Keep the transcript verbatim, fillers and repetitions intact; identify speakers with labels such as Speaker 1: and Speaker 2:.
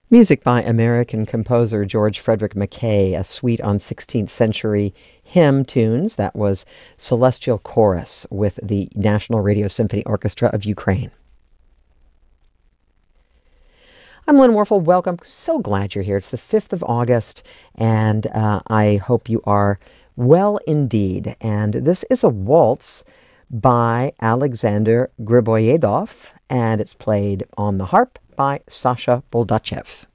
Speaker 1: Music by American composer George Frederick Mackay, a suite on sixteenth century hymn tunes. That was Celestial Chorus with the National Radio Symphony Orchestra of Ukraine. I'm Lynn Warfel. Welcome. So glad you're here. It's the fifth of August, and uh, I hope you are well indeed. And this is a waltz by Alexander Griboyedov, and it's played on the harp by Sasha Boldachev.